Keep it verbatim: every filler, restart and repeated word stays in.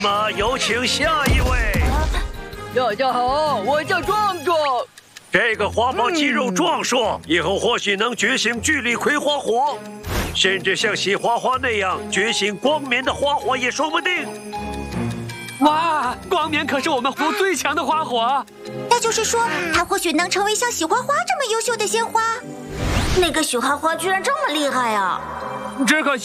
那么有请下一位。 大家好，我叫壮壮。 这个花苞肌肉壮硕，以后或许能觉醒巨力葵花火，甚至像喜花花那样觉醒光棉的花火也说不定。 哇，光棉可是我们湖最强的花火。 那就是说，它或许能成为像喜花花这么优秀的鲜花。 那个许花花居然这么厉害啊！ 只可惜。